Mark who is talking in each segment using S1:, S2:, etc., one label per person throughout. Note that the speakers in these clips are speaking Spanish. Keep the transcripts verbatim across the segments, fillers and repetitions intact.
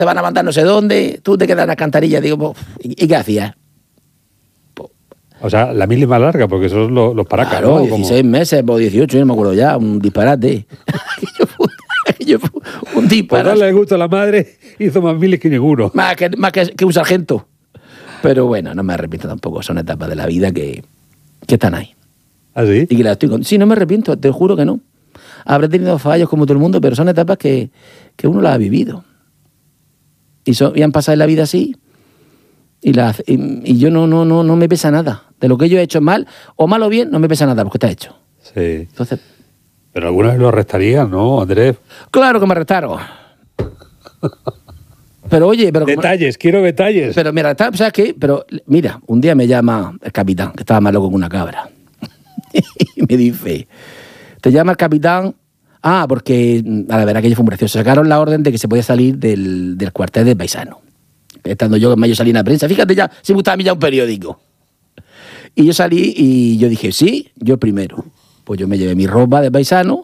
S1: te van a mandar no sé dónde, tú te quedas en la alcantarilla. Digo, pues, ¿y, ¿y qué hacías?
S2: O sea, la mili más larga, porque son los, los paracas,
S1: claro,
S2: ¿no?
S1: dieciséis
S2: Como...
S1: meses o dieciocho, yo no me acuerdo ya, un disparate. yo fui, yo fui un disparate.
S2: Por darle gusto a la madre, hizo más miles que ninguno.
S1: Más que, más que, que un sargento. Pero bueno, no me arrepiento tampoco, son etapas de la vida que, que están ahí.
S2: ¿Ah, sí?
S1: Y que las estoy con... Sí, no me arrepiento, te juro que no. Habré tenido fallos como todo el mundo, pero son etapas que, que uno las ha vivido. Y, son, y han pasado en la vida así. Y, la, y, y yo no, no, no, no me pesa nada. De lo que yo he hecho mal, o mal o bien, no me pesa nada, porque está hecho.
S2: Sí.
S1: Entonces...
S2: Pero alguna vez lo arrestarían, ¿no, Andrés?
S1: Claro que me arrestaron. Pero oye... pero
S2: Detalles, como... quiero detalles.
S1: Pero mira, ¿sabes qué? Pero mira, un día me llama el capitán, que estaba más loco que una cabra. Y me dice, te llama el capitán... Ah, porque, a la verdad que yo fue muy gracioso. Sacaron la orden de que se podía salir del, del cuartel de Paisano. Estando yo en mayo salí en la prensa. Fíjate ya, si me gustaba a mí ya un periódico. Y yo salí y yo dije, sí, yo primero. Pues yo me llevé mi ropa de paisano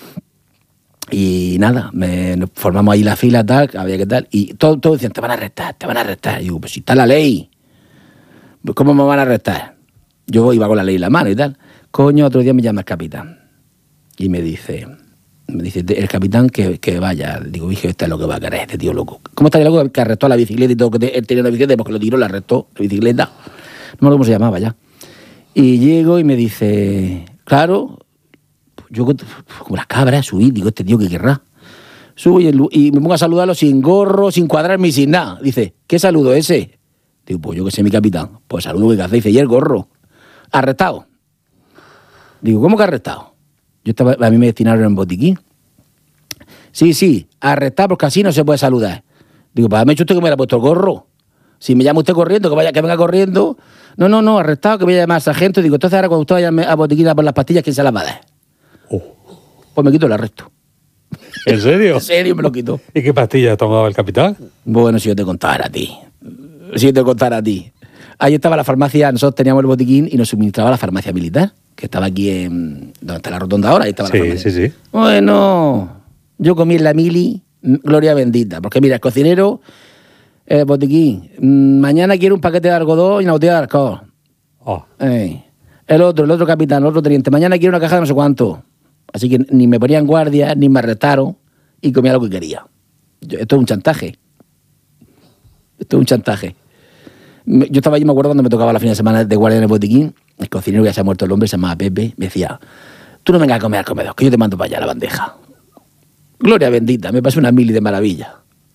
S1: y nada, me, nos formamos ahí la fila, tal, había que tal. Y todos todo decían, te van a arrestar, te van a arrestar. Y digo, pues si está la ley, pues ¿cómo me van a arrestar? Yo iba con la ley en la mano y tal. Coño, otro día me llama el capitán y me dice... Me dice el capitán que, que vaya. Digo, dije, este es lo que va a querer, este tío loco. ¿Cómo estaría loco que arrestó a la bicicleta y todo? Que él tenía una bicicleta porque lo tiró, la arrestó, la bicicleta. No me acuerdo cómo se llamaba ya. Y llego y me dice, claro, yo como las cabras subí, digo, este tío que querrá. Subo y, el, y me pongo a saludarlo sin gorro, sin cuadrarme y sin nada. Dice, ¿qué saludo ese? Digo, pues yo que sé, mi capitán. Pues saludo que hace. Dice, ¿y el gorro? Arrestado. Digo, ¿cómo que arrestado? Yo estaba, a mí me destinaron en botiquín. Sí, sí, arrestado porque así no se puede saludar. Digo, pues me ha hecho usted que me hubiera puesto el gorro. Si me llama usted corriendo, que vaya, que venga corriendo. No, no, no, arrestado, que voy a llamar al sargento. Digo, entonces ahora cuando usted vaya a botiquín a por las pastillas, ¿quién se las va a dar? Oh. Pues me quito el arresto.
S2: ¿En serio?
S1: En serio me lo quito.
S2: ¿Y qué pastillas tomaba el capitán?
S1: Bueno, si yo te contara a ti. Si yo te contara a ti. Ahí estaba la farmacia, nosotros teníamos el botiquín y nos suministraba la farmacia militar, que estaba aquí en... donde está la rotonda ahora, ahí estaba
S2: sí,
S1: la farmacia.
S2: Sí, sí, sí.
S1: Bueno, yo comí en la mili, gloria bendita, porque mira, el cocinero, el botiquín, mañana quiero un paquete de algodón y una botella de alcohol. Oh. Eh. El otro, el otro capitán, el otro teniente, mañana quiero una caja de no sé cuánto. Así que ni me ponían guardia, ni me arrestaron y comía lo que quería. Yo, esto es un chantaje. Esto es un chantaje. Yo estaba allí, me acuerdo, cuando me tocaba la fin de semana de guardia en el botiquín, el cocinero, que ya se ha muerto el hombre, se llamaba Pepe, me decía, tú no vengas a comer al comedor, que yo te mando para allá la bandeja. Gloria bendita, me pasó una mili de maravilla.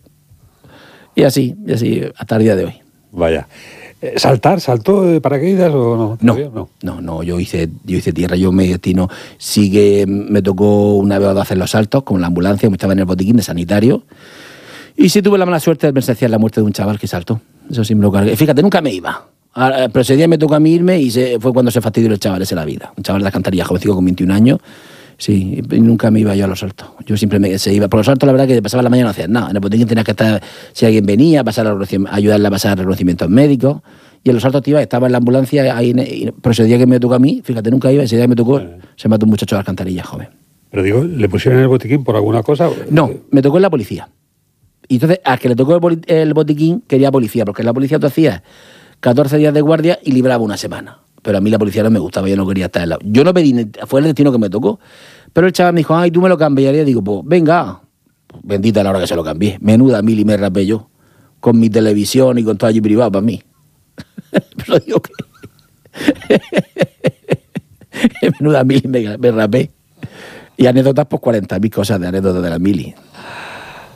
S1: Y así, y así, hasta el día de hoy.
S2: Vaya. ¿Saltar? ¿Saltó de paracaídas o no?
S1: No, no, no, no, yo hice, yo hice tierra, yo me destino, sí que me tocó una vez hacer los saltos con la ambulancia, como estaba en el botiquín de sanitario, y sí tuve la mala suerte de presenciar la muerte de un chaval que saltó. Eso sí me lo cargué. Fíjate, nunca me iba. Pero ese día me tocó a mí irme y se, fue cuando se fastidió el chaval ese la vida. Un chaval de la alcantarilla, jovencico con veintiún años. Sí, y nunca me iba yo a los saltos. Yo siempre me se iba. Por los saltos, la verdad, que pasaba la mañana no hacías nada. En el botiquín tenías que estar, si alguien venía, pasar a ayudarle a pasar reconocimientos médicos. Y en los saltos te iba, estaba en la ambulancia. Ahí, y, pero ese día que me tocó a mí, fíjate, nunca iba. Ese día que me tocó, eh. se mató un muchacho de la alcantarilla, joven.
S2: Pero digo, ¿le pusieron en el botiquín por alguna cosa?
S1: No, me tocó en la policía. Y entonces, al que le tocó el, el botiquín, quería policía, porque en la policía tú hacías catorce días de guardia y libraba una semana. Pero a mí la policía no me gustaba, yo no quería estar en la... Yo no pedí, fue el destino que me tocó. Pero el chaval me dijo, ay, ¿tú me lo cambiarías? Digo, pues, venga. Bendita la hora que se lo cambié. Menuda mili me rapé yo. Con mi televisión y con todo allí privado para mí. Pero digo que... Menuda mili me, me rapé. Y anécdotas, pues cuarenta mil cosas de anécdotas de la mili.